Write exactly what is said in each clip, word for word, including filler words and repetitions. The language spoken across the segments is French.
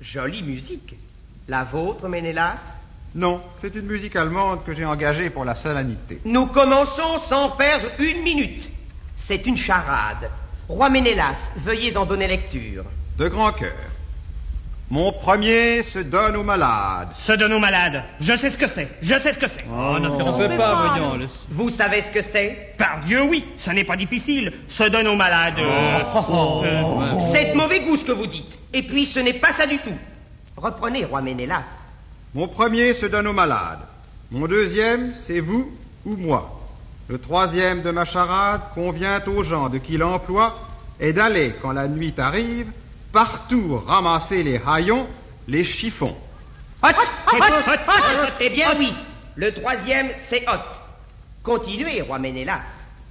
Jolie musique. La vôtre, Ménélas? Non, c'est une musique allemande que j'ai engagée pour la solennité. Nous commençons sans perdre une minute. C'est une charade. Roi Ménélas, veuillez en donner lecture. De grand cœur. Mon premier se donne aux malades. Se donne aux malades. Je sais ce que c'est. Je sais ce que c'est. Oh, on ne peut pas, voyons. Le... Vous savez ce que c'est? Par Dieu, oui. Ça n'est pas difficile. Se donne aux malades. Euh, Oh. euh, C'est de mauvais goût ce que vous dites. Et puis ce n'est pas ça du tout. Reprenez, roi Ménélas. Mon premier se donne aux malades. Mon deuxième, c'est vous ou moi. Le troisième de ma charade convient aux gens de qui l'emploi est d'aller, quand la nuit arrive, partout ramasser les haillons, les chiffons. Hot, hot, hot, hot. Eh bien oui, le troisième c'est hot. Continuez, roi Ménélas.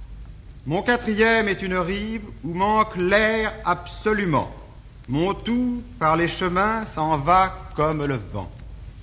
Mon quatrième est une rive où manque l'air absolument. Mon tout, par les chemins, s'en va comme le vent.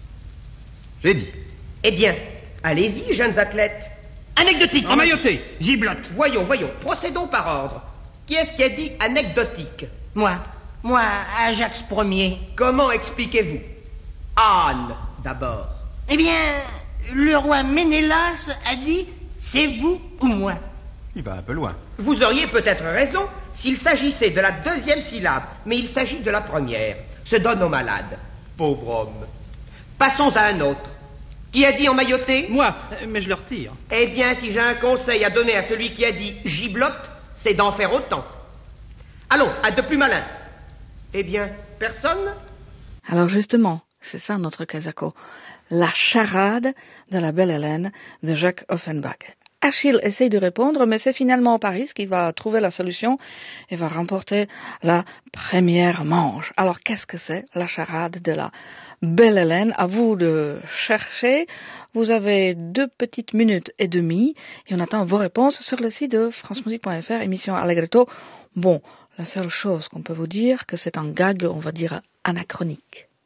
J'ai dit. Eh bien, allez-y, jeunes athlètes. Anecdotique. Emmailloté. Giblotte. Voyons, voyons, procédons par ordre. Qui est-ce qui a dit anecdotique? Moi, moi, Ajax Ier. Comment expliquez-vous? Anne, d'abord. Eh bien, le roi Ménélas a dit, c'est vous ou moi. Il va un peu loin. Vous auriez peut-être raison s'il s'agissait de la deuxième syllabe, mais il s'agit de la première. Se donne aux malades. Pauvre homme. Passons à un autre. Qui a dit emmailloté? Moi, mais je le retire. Eh bien, si j'ai un conseil à donner à celui qui a dit giblotte, c'est d'en faire autant. Allons, à de plus malins. Eh bien, personne? Alors justement, c'est ça notre Casako. La charade de la belle Hélène de Jacques Offenbach. Achille essaye de répondre, mais c'est finalement Paris qui va trouver la solution et va remporter la première manche. Alors, qu'est-ce que c'est la charade de la belle Hélène? À vous de chercher. Vous avez deux petites minutes et demie et on attend vos réponses sur le site de francemusique point f r, émission Allegretto. Bon, la seule chose qu'on peut vous dire, que c'est un gag, on va dire, anachronique.